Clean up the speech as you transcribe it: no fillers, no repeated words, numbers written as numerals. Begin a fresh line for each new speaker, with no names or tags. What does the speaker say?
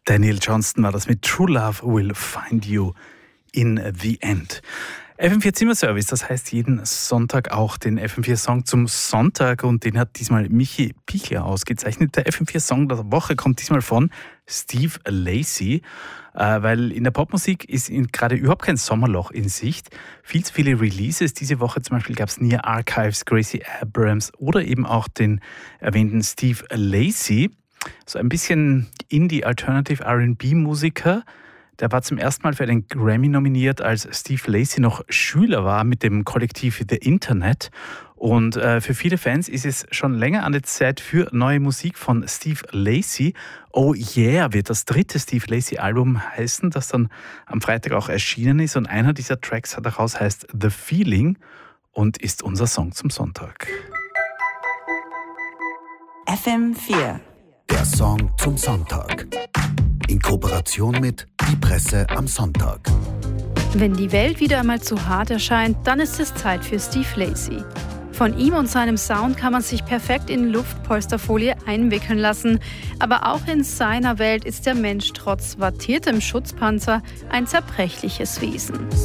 Daniel Johnston war das mit True Love Will Find You in the End. FM4 Zimmerservice, das heißt jeden Sonntag auch den FM4 Song zum Sonntag und den hat diesmal Michi Pichler ausgezeichnet. Der FM4 Song der Woche kommt diesmal von Steve Lacy, weil in der Popmusik ist gerade überhaupt kein Sommerloch in Sicht. Viel zu viele Releases. Diese Woche zum Beispiel gab es Near Archives, Gracie Abrams oder eben auch den erwähnten Steve Lacy. So ein bisschen Indie-Alternative R&B-Musiker. Der war zum ersten Mal für einen Grammy nominiert, als Steve Lacy noch Schüler war mit dem Kollektiv The Internet. Und für viele Fans ist es schon länger an der Zeit für neue Musik von Steve Lacy. Oh Yeah wird das dritte Steve Lacy Album heißen, das dann am Freitag auch erschienen ist. Und einer dieser Tracks daraus heißt The Feeling und ist unser Song zum Sonntag.
FM4.
Der Song zum Sonntag. In Kooperation mit Die Presse am Sonntag.
Wenn die Welt wieder einmal zu hart erscheint, dann ist es Zeit für Steve Lacy. Von ihm und seinem Sound kann man sich perfekt in Luftpolsterfolie einwickeln lassen. Aber auch in seiner Welt ist der Mensch trotz wattiertem Schutzpanzer ein zerbrechliches Wesen.